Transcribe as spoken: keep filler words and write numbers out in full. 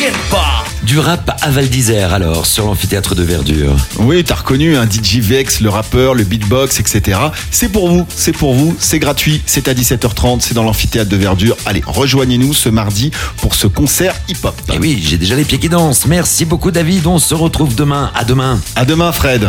pas. Du rap à Val d'Isère alors, sur l'amphithéâtre de Verdure. Oui, t'as reconnu un D J Vex, le rappeur, le beatbox, et cetera. C'est pour vous, c'est pour vous, c'est gratuit, c'est à dix-sept heures trente, c'est dans l'amphithéâtre de Verdure. Allez, rejoignez-nous ce mardi pour ce concert hip-hop. Et oui, j'ai déjà les pieds qui dansent. Merci beaucoup David, on se retrouve demain. À demain. À demain Fred.